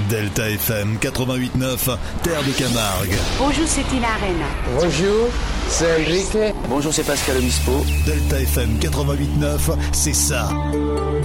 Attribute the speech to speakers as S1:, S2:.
S1: Delta FM 88.9, Terre de Camargue.
S2: Bonjour, c'est Tina Arena.
S3: Bonjour, c'est Enrique.
S4: Bonjour, c'est Pascal Obispo.
S1: Delta FM 88.9, c'est ça.